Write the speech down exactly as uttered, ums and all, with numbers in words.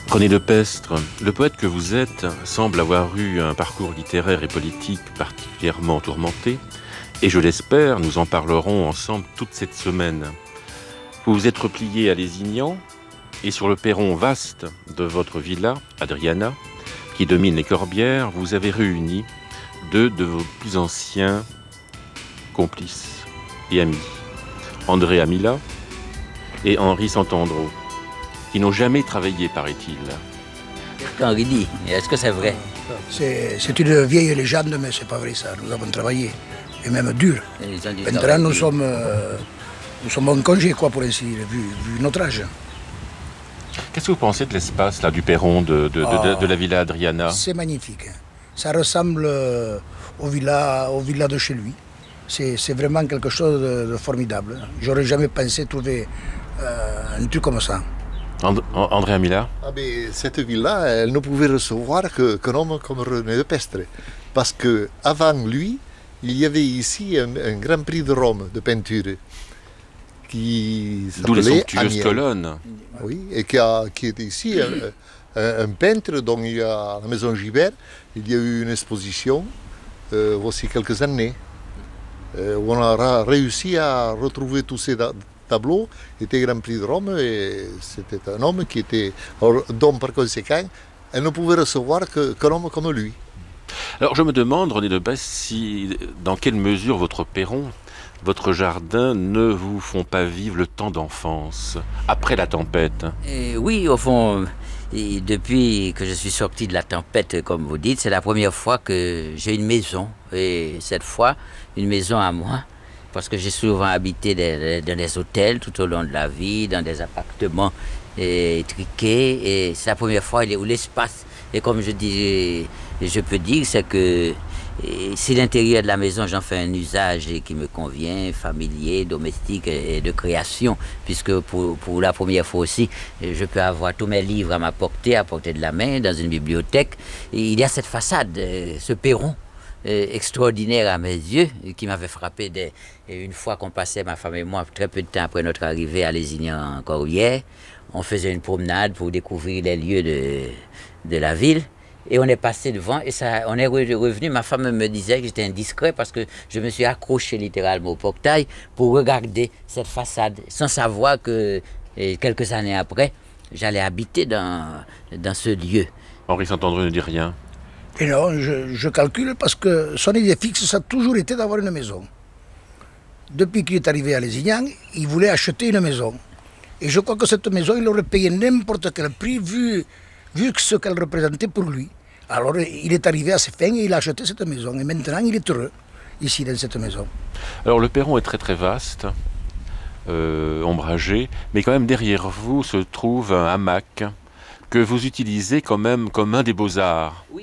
René Lepestre, le poète que vous êtes semble avoir eu un parcours littéraire et politique particulièrement tourmenté, et je l'espère, nous en parlerons ensemble toute cette semaine. Vous vous êtes replié à Lézignan, et sur le perron vaste de votre villa, Adriana, qui domine les Corbières, vous avez réuni deux de vos plus anciens complices et amis, André Amila et Henri Santandro, qui n'ont jamais travaillé, paraît-il. Qu'est-ce qu'Henri dit? Est-ce que c'est vrai? C'est une vieille légende, mais c'est pas vrai ça. Nous avons travaillé, et même dur. Et maintenant, nous sommes, euh, nous sommes en congé, quoi, pour ainsi dire, vu, vu notre âge. Qu'est-ce que vous pensez de l'espace là, du perron de, de, ah, de, de, de la villa Adriana? C'est magnifique. Ça ressemble euh, au, villa, au villa de chez lui. C'est vraiment quelque chose de, de formidable. J'aurais jamais pensé trouver euh, un truc comme ça. And, André Amila? Ah ben, cette ville-là, elle ne pouvait recevoir qu'un homme comme René Lepestre. Parce qu'avant lui, il y avait ici un, un grand prix de Rome de peinture. D'où les somptueuses colonnes. Oui, et qui, a, qui est ici un, un, un peintre dont il y a à la maison Gibert. Il y a eu une exposition, euh, voici quelques années, euh, où on a réussi à retrouver tous ces tableaux. Il était Grand Prix de Rome et c'était un homme qui était, donc par conséquent, elle ne pouvait recevoir qu'un homme comme lui. Alors je me demande, René Lepestre, si, dans quelle mesure votre perron, votre jardin ne vous font pas vivre le temps d'enfance, après la tempête? Et oui, au fond, et depuis que je suis sorti de la tempête, comme vous dites, c'est la première fois que j'ai une maison. Et cette fois, une maison à moi, parce que j'ai souvent habité dans des hôtels tout au long de la vie, dans des appartements étriqués. Et c'est la première fois où l'espace, et comme je dis, je peux dire, c'est que et si l'intérieur de la maison, j'en fais un usage qui me convient, familier, domestique et de création, puisque pour, pour la première fois aussi, je peux avoir tous mes livres à ma portée, à portée de la main, dans une bibliothèque. Et il y a cette façade, ce perron extraordinaire à mes yeux, qui m'avait frappé dès, une fois qu'on passait, ma femme et moi, très peu de temps après notre arrivée à Lézignan-Corbières. On faisait une promenade pour découvrir les lieux de, de la ville. Et on est passé devant et ça, on est revenu. Ma femme me disait que j'étais indiscret parce que je me suis accroché littéralement au portail pour regarder cette façade, sans savoir que quelques années après, j'allais habiter dans, dans ce lieu. Henri Santandro ne dit rien. Et non, je, je calcule parce que son idée fixe, ça a toujours été d'avoir une maison. Depuis qu'il est arrivé à Lézignan, il voulait acheter une maison. Et je crois que cette maison, il aurait payé n'importe quel prix vu, vu ce qu'elle représentait pour lui. Alors il est arrivé à ses fins et il a acheté cette maison. Et maintenant il est heureux ici dans cette maison. Alors le perron est très très vaste, euh, ombragé, mais quand même derrière vous se trouve un hamac que vous utilisez quand même comme un des beaux-arts. Oui.